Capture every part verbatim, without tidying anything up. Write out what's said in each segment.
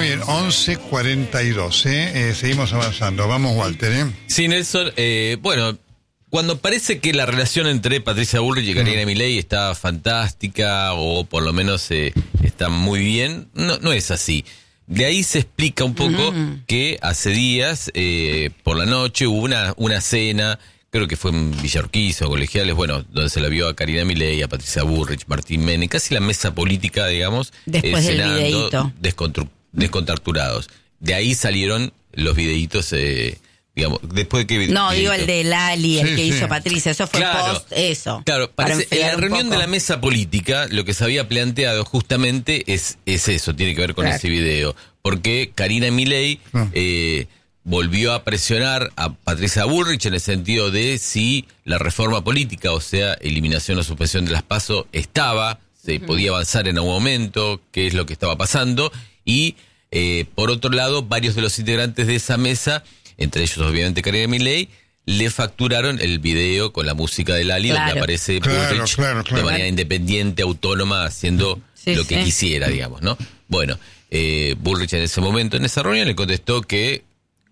bien, once cuarenta y dos, ¿eh? Eh, seguimos avanzando. Vamos, Walter, ¿eh? Sí, Nelson, eh, bueno, cuando parece que la relación entre Patricia Bullrich y Karina mm. Milei está fantástica, o por lo menos eh, está muy bien, no, no es así. De ahí se explica un poco mm. que hace días, eh, por la noche, hubo una, una cena, creo que fue en Villa Urquiza o Colegiales, bueno, donde se la vio a Karina Milei, a Patricia Bullrich, Martín Menem, casi la mesa política, digamos, después eh, del cenando, descontru- descontracturados. De ahí salieron los videitos, eh, digamos, después de que... No, videíto. digo el de Lali, el sí, que sí. hizo Patricia, eso fue claro, post, eso. Claro, parece, en la reunión poco. de la mesa política, lo que se había planteado justamente es, es eso, tiene que ver con claro. ese video, porque Karina Milei... Ah. Eh, volvió a presionar a Patricia Bullrich en el sentido de si la reforma política, o sea, eliminación o suspensión de las PASO, estaba, se uh-huh. podía avanzar en algún momento, qué es lo que estaba pasando, y eh, por otro lado, varios de los integrantes de esa mesa, entre ellos obviamente Karina Milei, le facturaron el video con la música de Lali, claro. donde aparece claro, Bullrich claro, claro. de manera independiente, autónoma, haciendo sí, lo que sí. quisiera, digamos, ¿no? Bueno, eh, Bullrich en ese momento, en esa reunión, le contestó que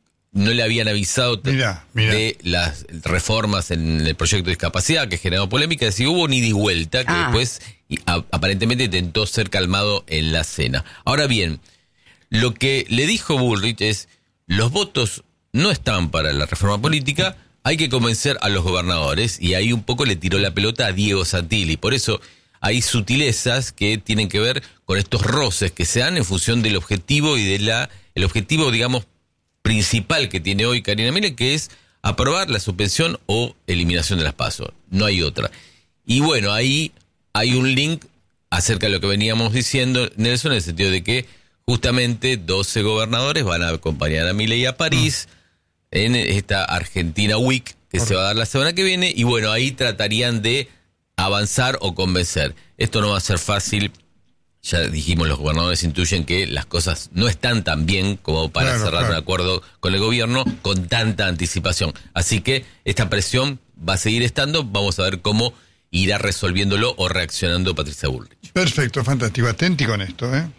no le habían avisado mirá, mirá. de las reformas en el proyecto de discapacidad que generó polémica, si hubo ni di vuelta, que ah. después y, a, aparentemente intentó ser calmado en la cena. Ahora bien, lo que le dijo Bullrich es, los votos no están para la reforma política, hay que convencer a los gobernadores, y ahí un poco le tiró la pelota a Diego Santilli. Por eso hay sutilezas que tienen que ver con estos roces que se dan en función del objetivo y de la, el objetivo, digamos, principal que tiene hoy Karina Milei, que es aprobar la suspensión o eliminación de las PASO. No hay otra. Y bueno, ahí hay un link acerca de lo que veníamos diciendo, Nelson, en el sentido de que justamente doce gobernadores van a acompañar a Milei a París mm. en esta Argentina Week que Por... se va a dar la semana que viene, y bueno, ahí tratarían de avanzar o convencer. Esto no va a ser fácil. Ya dijimos, los gobernadores intuyen que las cosas no están tan bien como para claro, cerrar claro. un acuerdo con el gobierno con tanta anticipación. Así que esta presión va a seguir estando. Vamos a ver cómo irá resolviéndolo o reaccionando Patricia Bullrich. Perfecto, fantástico. Atenti con esto, ¿eh?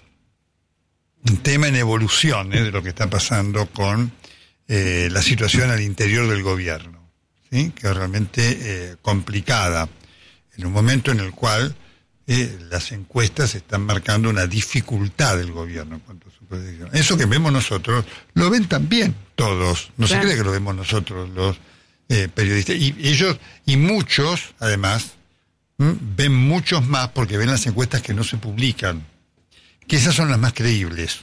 Un tema en evolución, ¿eh? De lo que está pasando con eh, la situación al interior del gobierno, ¿sí? Que es realmente eh, complicada. En un momento en el cual Eh, las encuestas están marcando una dificultad del gobierno en cuanto a su proyección. Eso que vemos nosotros, lo ven también todos. No claro. se cree que lo vemos nosotros, los eh, periodistas. Y ellos, y muchos, además, ¿m? ven muchos más porque ven las encuestas que no se publican. Que esas son las más creíbles.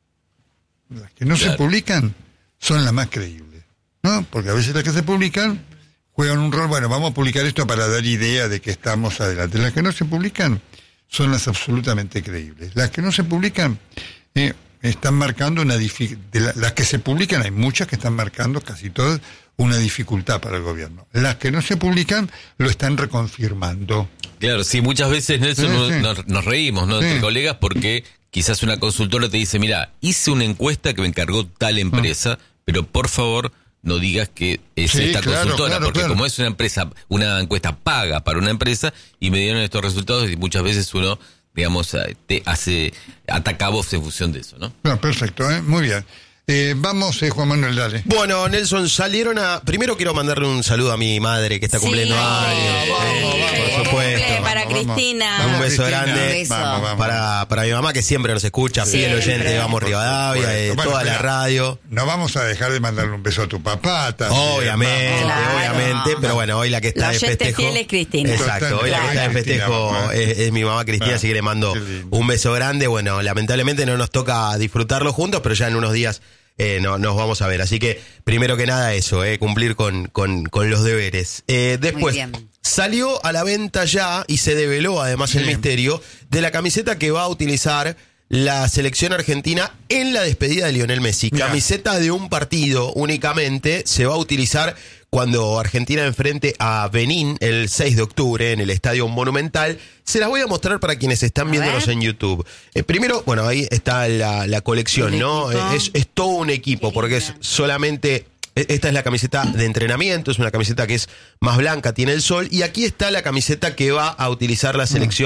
Las que no claro. se publican son las más creíbles, ¿no? Porque a veces las que se publican juegan un rol, bueno, vamos a publicar esto para dar idea de que estamos adelante. Las que no se publican son las absolutamente creíbles. Las que no se publican eh, están marcando una dificultad. Las que se publican, hay muchas que están marcando, casi todas, una dificultad para el gobierno. Las que no se publican lo están reconfirmando. Claro, sí, muchas veces, Nelson, sí, sí. Nos, nos reímos, ¿no? Sí. Entre colegas, porque quizás una consultora te dice, mira, hice una encuesta que me encargó tal empresa, mm. pero por favor no digas que es sí, esta claro, consultora, claro, porque claro. como es una empresa, una encuesta paga para una empresa, y me dieron estos resultados, y muchas veces uno, digamos, te hace, ataca a vos en función de eso, ¿no? No, perfecto, ¿eh? Muy bien. Eh, vamos, eh, Juan Manuel, dale. Bueno, Nelson, salieron a... Primero quiero mandarle un saludo a mi madre que está sí, cumpliendo años. Por supuesto. Eh, para vamos, Cristina. vamos, un beso Cristina. grande. Un beso. Vamos, vamos. Para, para mi mamá, que siempre nos escucha, fiel oyente de Vamos Rivadavia, de bueno, toda espera, la radio. No vamos a dejar de mandarle un beso a tu papá también. Obviamente, Claro. obviamente. Pero bueno, hoy la que está La de oyente festejo... fiel es Cristina. Exacto, hoy la que está de festejo Cristina, es, es mi mamá Cristina, Ah, así que le mando un beso grande. Bueno, lamentablemente no nos toca disfrutarlo juntos, pero ya en unos días... Eh, no, nos vamos a ver, así que primero que nada eso, eh, cumplir con, con, con los deberes. Eh, después salió a la venta ya y se develó además sí. el misterio de la camiseta que va a utilizar la selección argentina en la despedida de Lionel Messi. Mirá. Camiseta de un partido únicamente, se va a utilizar cuando Argentina enfrente a Benín el seis de octubre en el Estadio Monumental. Se las voy a mostrar para quienes están viéndonos en YouTube. Eh, primero, bueno, ahí está la, la colección, ¿no? Es, es todo un equipo, porque es solamente... Esta es la camiseta de entrenamiento, es una camiseta que es más blanca, tiene el sol, y aquí está la camiseta que va a utilizar la selección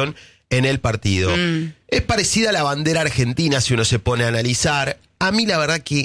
en el partido. Mm. Es parecida a la bandera argentina si uno se pone a analizar. A mí la verdad que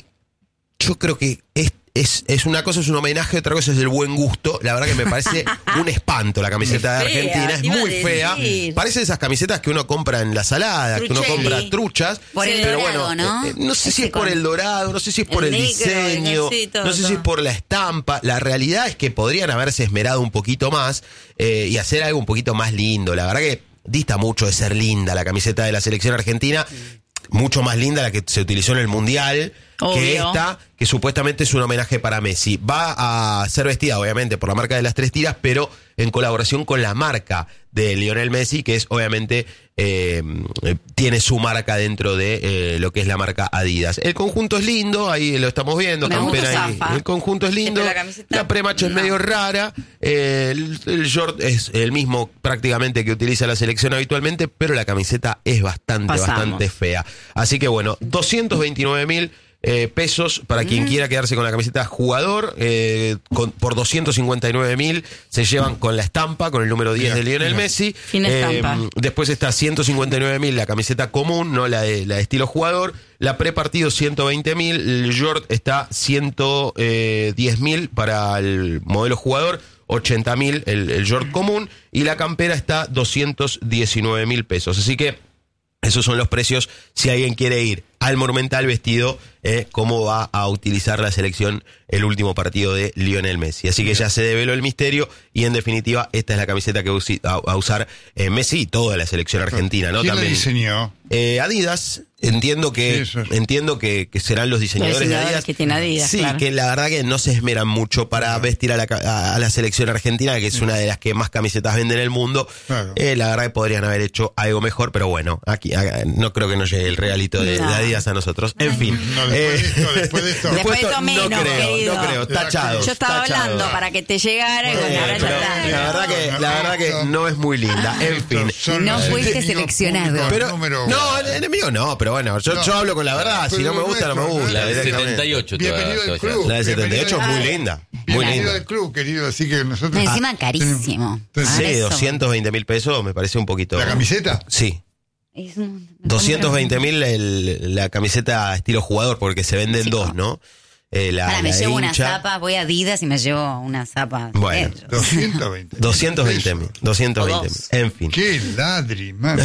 yo creo que es, es, es una cosa, es un homenaje, otra cosa es el buen gusto. La verdad que me parece un espanto la camiseta de Fea, Argentina, es te iba a muy fea. decir. Parece esas camisetas que uno compra en la salada, que uno Truchelli. compra truchas. Por el pero dorado, bueno, ¿no? eh, eh, no sé si Ese es por con- el dorado, no sé si es por el el, negro, diseño, el así, todo, no sé si es todo. por la estampa. La realidad es que podrían haberse esmerado un poquito más eh, y hacer algo un poquito más lindo. La verdad que dista mucho de ser linda la camiseta de la selección argentina, mucho más linda la que se utilizó en el Mundial, que Obvio. esta, que supuestamente es un homenaje para Messi. Va a ser vestida, obviamente, por la marca de las tres tiras, pero en colaboración con la marca de Lionel Messi, que es, obviamente, eh, tiene su marca dentro de eh, lo que es la marca Adidas. El conjunto es lindo, ahí lo estamos viendo. Me gusta campera ahí. zafa. El conjunto es lindo. Pero la camiseta, La premacha es no. medio rara. Eh, el, el short es el mismo prácticamente que utiliza la selección habitualmente, pero la camiseta es bastante, Pasamos. bastante fea. Así que bueno, doscientos veintinueve mil eh, pesos para quien Mm. quiera quedarse con la camiseta jugador. Eh, con, por doscientos cincuenta y nueve mil se llevan con la estampa, con el número diez Mira, de Lionel mira. Messi. Fina estampa. Después está ciento cincuenta y nueve mil la camiseta común, no la de, la de estilo jugador. La prepartido ciento veinte mil. El short está ciento diez mil para el modelo jugador. ochenta mil el, el short común. Y la campera está doscientos diecinueve mil pesos. Así que esos son los precios si alguien quiere ir al Monumental vestido eh, cómo va a utilizar la selección el último partido de Lionel Messi. Así que ya se develó el misterio y en definitiva esta es la camiseta que usi- a, a usar eh, Messi y toda la selección argentina, ¿no? ¿Quién la También diseñó? eh, Adidas, entiendo que Sí, eso es. entiendo que, que serán los diseñadores, Los diseñadores de Adidas. que tiene Adidas, Sí, claro. que la verdad que no se esmeran mucho para vestir a la, ca- a, a la selección argentina, que es una de las que más camisetas vende en el mundo. Claro. Eh, la verdad que podrían haber hecho algo mejor, pero bueno, aquí a- no creo que nos llegue el regalito de, No. de Adidas a nosotros. En fin. No, después de esto, después de esto. Después de esto esto menos, no creo, querido. no creo, tachado. Yo estaba tachado. hablando para que te llegara y Eh, bueno, ahora Pero ya está. la verdad que, la verdad que no es muy linda. En fin. Son No los fuiste enemigos seleccionado. públicos Pero, número no, uno. el enemigo no, pero bueno, yo, No. yo hablo con la verdad. Si Pero no me gusta, no me nuestro, gusta. La del directamente. setenta y ocho te va- Bienvenido te va al a llegar. club. La del setenta y ocho es muy Bienvenido- linda. Muy Bienvenido linda. al club, querido, así que nosotros... Encima Ah, carísimo. tenemos- Ahora Sí, eso. doscientos veinte mil pesos me parece un poquito. ¿La camiseta? Sí. Es un- doscientos veinte mil la camiseta estilo jugador, porque se venden Sí, dos, co- ¿no? Eh, la, Ahora me la de llevo una hincha. zapa, voy a Adidas y me llevo una zapa. de Bueno. ellos. doscientos veinte. doscientos veinte mil. doscientos O veinte mil. dos. En fin. Qué ladri, man.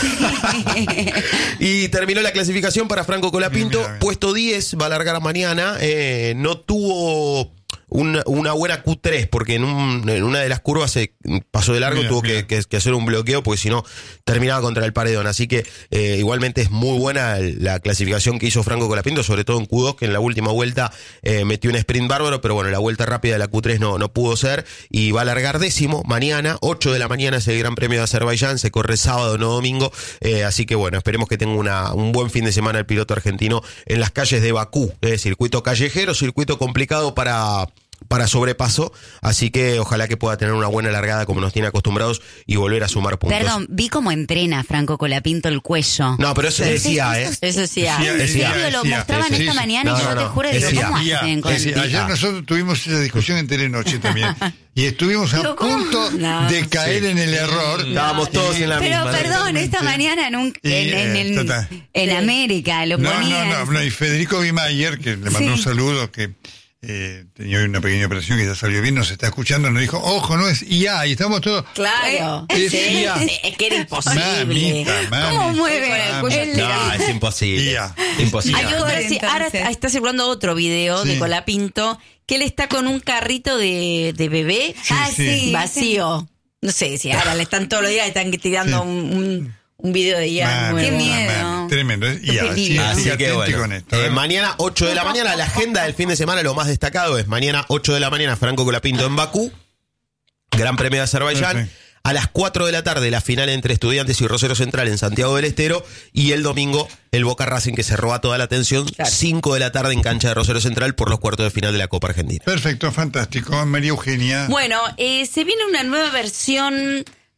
Y terminó la clasificación para Franco Colapinto. Mira, mira. Puesto diez, va a largar mañana. Eh, no tuvo una, una buena Q tres, porque en, un- en una de las curvas se pasó de largo, Mira, tuvo mira. que, que- que hacer un bloqueo, porque si no terminaba contra el paredón. Así que eh, igualmente es muy buena la clasificación que hizo Franco Colapinto, sobre todo en Q dos, que en la última vuelta eh, metió un sprint bárbaro, pero bueno, la vuelta rápida de la Q tres no, no pudo ser. Y va a largar décimo mañana, ocho de la mañana es el Gran Premio de Azerbaiyán, se corre sábado, no domingo. Eh, así que bueno, esperemos que tenga una, un buen fin de semana el piloto argentino en las calles de Bakú. Eh, circuito callejero, circuito complicado para... para sobrepaso, así que ojalá que pueda tener una buena largada como nos tiene acostumbrados y volver a sumar puntos. Perdón, vi cómo entrena Franco Colapinto el cuello. No, pero eso decía, ¿eh? Eso sí, ah. Decía, en decía, serio, lo decía. mostraban Sí, esta sí. mañana No, y yo no, te no. juro, digo, Decía. ¿cómo Decía, hacen con decía, el ayer nosotros tuvimos esa discusión en Telenoche también y estuvimos a Digo, ¿cómo? punto No, de caer sí. en el error. Estábamos todos en la Pero misma. perdón, esta mañana en, un, Y, en, en, eh, el- total. en América lo No, ponían. no, no, no, y Federico Bimayer, que le mandó Sí. un saludo, que eh, tenía hoy una pequeña operación que ya salió bien, nos está escuchando, nos dijo, ojo, no es I A, y estamos todos... Claro, Eh, sí, sí, ya. sí, es que era imposible. Mamita, mami. ¿Cómo mueve Mami. el No, es imposible. Ya. Imposible. Hay otro, Entonces. sí, ahora está, está circulando otro video Sí. de Colapinto que él está con un carrito de, de bebé Sí, ah, sí. sí, vacío. No sé si ahora le están todos los días, le están tirando Sí. un, un, un video de ella. Mami, Qué mami, miedo. Tremendo. es I A, Qué sí, peligro. así Así que atenti bueno, con esto. eh, ¿eh? mañana ocho de la mañana, la agenda del fin de semana, lo más destacado es mañana ocho de la mañana Franco Colapinto en Bakú, Gran Premio de Azerbaiyán. Perfecto. A las cuatro de la tarde la final entre Estudiantes y Rosario Central en Santiago del Estero, y el domingo el Boca Racing, que se roba toda la atención, Claro. cinco de la tarde en cancha de Rosario Central por los cuartos de final de la Copa Argentina. Perfecto, fantástico. María Eugenia. Bueno, eh, se viene una nueva versión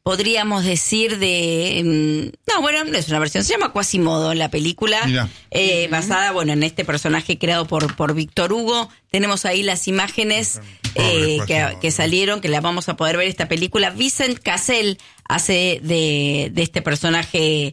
podríamos decir, de... No, bueno, no es una versión, se llama Quasimodo la película, eh, basada, bueno, en este personaje creado por, por Víctor Hugo. Tenemos ahí las imágenes eh, que, que salieron, que las vamos a poder ver esta película. Vincent Cassel hace de, de este personaje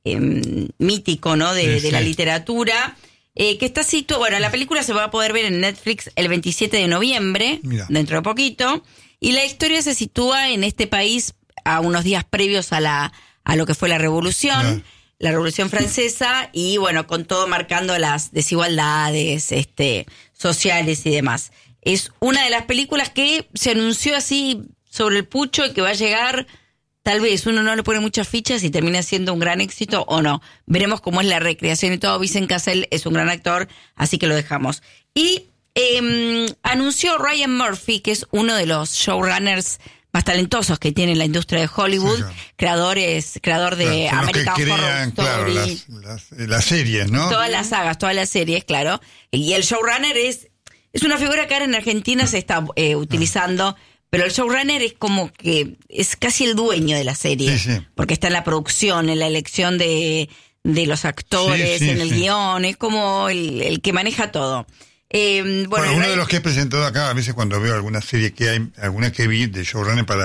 eh, mítico, ¿no? De, sí, de sí. la literatura. Eh, que está situado, bueno, la película se va a poder ver en Netflix el veintisiete de noviembre, Mira. dentro de poquito, y la historia se sitúa en este país a unos días previos a la a lo que fue la revolución, Mira. la revolución francesa, y bueno, con todo marcando las desigualdades este sociales y demás. Es una de las películas que se anunció así sobre el pucho y que va a llegar. Tal vez uno no le pone muchas fichas y termina siendo un gran éxito o no. Veremos cómo es la recreación y todo. Vincent Cassel es un gran actor, así que lo dejamos. Y eh, anunció Ryan Murphy, que es uno de los showrunners más talentosos que tiene la industria de Hollywood, sí, claro. creadores, creador de claro, American que Horror crean, Story. Claro, las, las, las series, ¿no? Todas las sagas, todas las series, claro. Y el showrunner es, es una figura que ahora en Argentina se está eh, utilizando. Ah. Pero el showrunner es como que es casi el dueño de la serie, sí, sí. porque está en la producción, en la elección de, de los actores, sí, sí, en el sí. guión, es como el, el que maneja todo. Eh, bueno, bueno uno el... de los que he presentado acá, a veces cuando veo alguna serie que hay, alguna que vi de showrunner para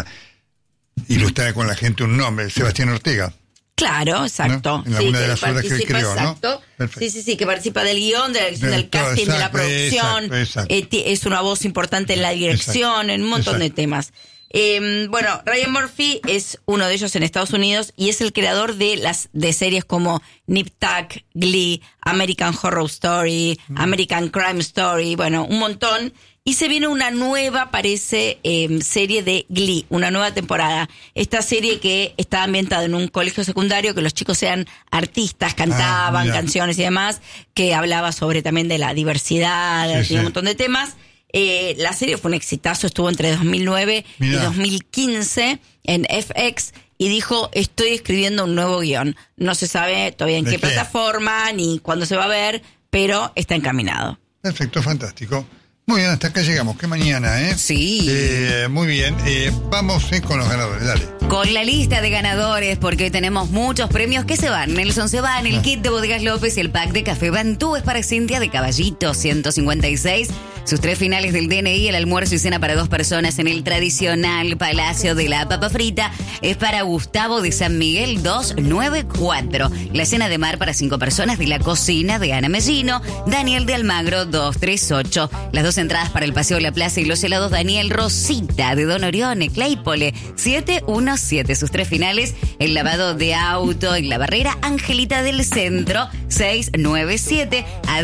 ilustrar con la gente un nombre, Sebastián Ortega. Claro, exacto. ¿No? En alguna sí, de las obras que él creó, exacto. ¿no? Sí, sí, sí, que participa del guión, de la dirección del, del casting, exacto, de la producción. Exacto, exacto. Eh, es una voz importante en la dirección, exacto, en un montón exacto. de temas. Eh, bueno, Ryan Murphy es uno de ellos en Estados Unidos y es el creador de las de series como Nip Tuck, Glee, American Horror Story, mm. American Crime Story, bueno, un montón. Y se viene una nueva, parece, eh, serie de Glee, una nueva temporada. Esta serie que está ambientada en un colegio secundario, que los chicos sean artistas, cantaban ah, canciones y demás, que hablaba sobre también de la diversidad, sí, y sí. un montón de temas. Eh, la serie fue un exitazo, estuvo entre dos mil nueve Mirá. y dos mil quince en F X y dijo, estoy escribiendo un nuevo guión. No se sabe todavía en qué, qué plataforma ni cuándo se va a ver, pero está encaminado. Perfecto, fantástico. Muy bien, hasta acá llegamos. Qué mañana, ¿eh? Sí. Eh, muy bien. Eh, vamos eh, con los ganadores, dale. Con la lista de ganadores, porque hoy tenemos muchos premios que se van. Nelson se va en el ah. kit de Bodegas López y el pack de Café Bantú es para Cintia de Caballito, ciento cincuenta y seis. Sus tres finales del D N I, el almuerzo y cena para dos personas en el tradicional Palacio de la Papa Frita, es para Gustavo de San Miguel doscientos noventa y cuatro. La cena de mar para cinco personas de la cocina de Ana Mellino, Daniel de Almagro doscientos treinta y ocho. Las dos entradas para el Paseo de la Plaza y los helados Daniel Rosita de Don Orione, Claypole, setecientos diecisiete. Sus tres finales, el lavado de auto en la Barrera, Angelita del Centro, seiscientos noventa y siete.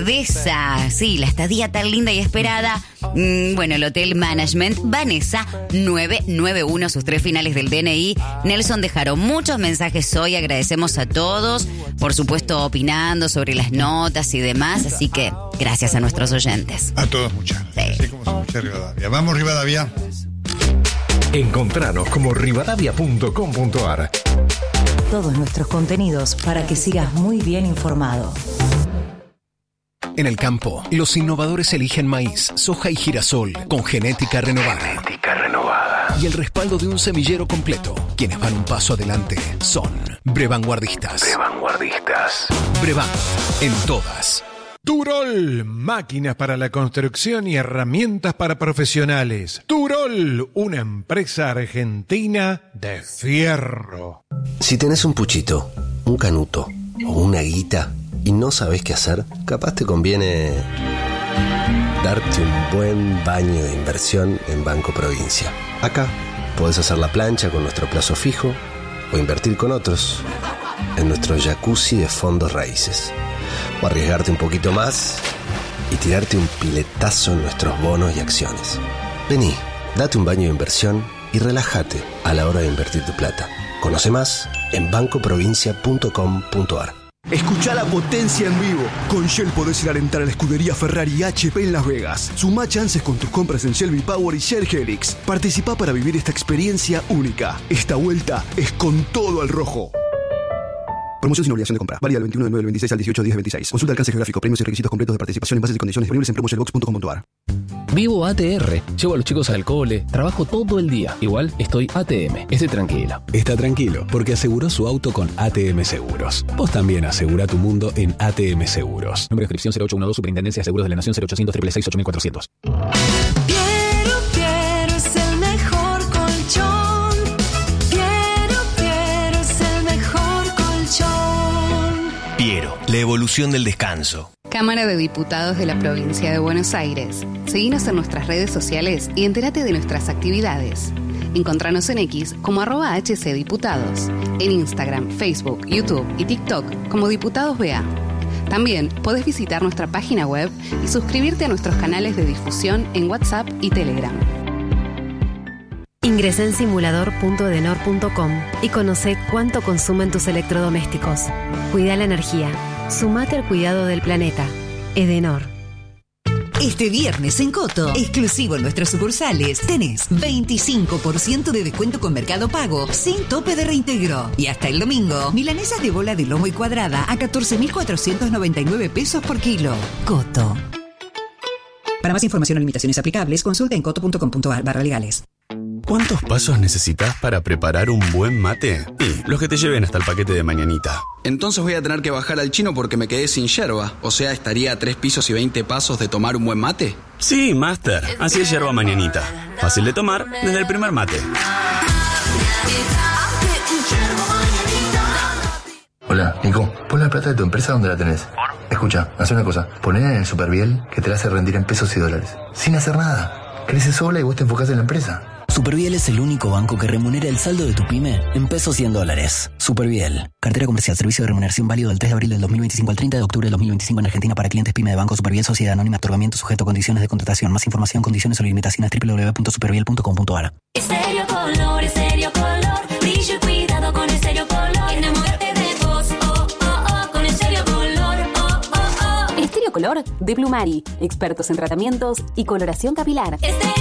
Adesa, sí, la estadía tan linda y esperada. Mm, bueno, el Hotel Management, Vanessa, novecientos noventa y uno. Sus tres finales del D N I. Nelson dejaron muchos mensajes hoy, agradecemos a todos, por supuesto opinando sobre las notas y demás, así que gracias a nuestros oyentes. A todos muchas gracias. Sí. Así como se escucha Rivadavia. Vamos, Rivadavia. Encontranos como rivadavia punto com punto ar. Todos nuestros contenidos para que sigas muy bien informado. En el campo, los innovadores eligen maíz, soja y girasol con genética renovada. Genética renovada. Y el respaldo de un semillero completo. Quienes van un paso adelante son Brevanguardistas. Brevanguardistas. Brevan, en todas. Turol, máquinas para la construcción y herramientas para profesionales. Turol, una empresa argentina de fierro. Si tenés un puchito, un canuto o una guita y no sabés qué hacer, capaz te conviene darte un buen baño de inversión en Banco Provincia. Acá podés hacer la plancha con nuestro plazo fijo o invertir con otros en nuestro jacuzzi de fondos raíces. O arriesgarte un poquito más y tirarte un piletazo en nuestros bonos y acciones. Vení, date un baño de inversión y relájate a la hora de invertir tu plata. Conoce más en banco provincia punto com punto ar. Escuchá la potencia en vivo. Con Shell podés ir a alentar a la escudería Ferrari y H P en Las Vegas. Sumá chances con tus compras en Shell V-Power y Shell Helix. Participá para vivir esta experiencia única. Esta vuelta es con todo al rojo. Promoción sin obligación de compra. Válida del veintiuno de nueve del veintiséis al dieciocho de diez del veintiséis. Consulta alcance geográfico, premios y requisitos completos de participación en bases y condiciones disponibles en promo shell box punto com punto ar. Vivo A T R. Llevo a los chicos al cole. Trabajo todo el día. Igual estoy A T M. Estoy tranquilo. Está tranquilo porque aseguró su auto con A T M Seguros. Vos también asegura tu mundo en A T M Seguros. Número de inscripción cero ocho uno dos, Superintendencia de Seguros de la Nación cero ochocientos, seis seis seis, ocho mil cuatrocientos. Piero, Piero es el mejor colchón. Piero, Piero es el mejor colchón. Piero, la evolución del descanso. Cámara de Diputados de la Provincia de Buenos Aires. Seguinos en nuestras redes sociales y entérate de nuestras actividades. Encontranos en X como arroba hcdiputados, en Instagram, Facebook, YouTube y TikTok como Diputados B A. También podés visitar nuestra página web y suscribirte a nuestros canales de difusión en WhatsApp y Telegram. Ingresa en simulador punto edenor punto com y conoce cuánto consumen tus electrodomésticos. Cuida la energía. Sumate al cuidado del planeta. Edenor. Este viernes en Coto, exclusivo en nuestras sucursales, tenés veinticinco por ciento de descuento con Mercado Pago, sin tope de reintegro. Y hasta el domingo, milanesas de bola de lomo y cuadrada a catorce mil cuatrocientos noventa y nueve pesos por kilo. Coto. Para más información o limitaciones aplicables, consulta en coto punto com punto ar barra legales. ¿Cuántos pasos necesitas para preparar un buen mate? Y los que te lleven hasta el paquete de mañanita. Entonces voy a tener que bajar al chino porque me quedé sin yerba. O sea, ¿estaría a tres pisos y veinte pasos de tomar un buen mate? Sí, Master. Así es yerba mañanita. Fácil de tomar desde el primer mate. Hola, Nico. Pon la plata de tu empresa donde la tenés. Escucha, haz una cosa. Ponela en el Superviel que te la hace rendir en pesos y dólares. Sin hacer nada. Crece sola y vos te enfocás en la empresa. Superviel es el único banco que remunera el saldo de tu pyme en pesos y en dólares. Superviel. Cartera comercial. Servicio de remuneración válido del tres de abril del dos mil veinticinco al treinta de octubre del dos mil veinticinco en Argentina para clientes pyme de Banco Superviel Sociedad Anónima. Otorgamiento sujeto a condiciones de contratación. Más información, condiciones o limitaciones doble u doble u doble u punto superviel punto com punto ar. Estéreo Color, Estéreo Color. Brillo y cuidado con Estéreo Color. Enamórate de vos, oh, oh, oh. Con Estéreo Color, oh, oh, oh. Estéreo Color de Plumari. Expertos en tratamientos y coloración capilar. Estéreo